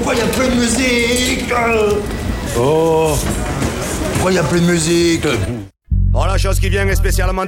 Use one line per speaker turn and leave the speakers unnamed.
pourquoi il y a plus de musique? Oh, pourquoi il y a plus de musique?
Bon, la chose qui vient est spécialement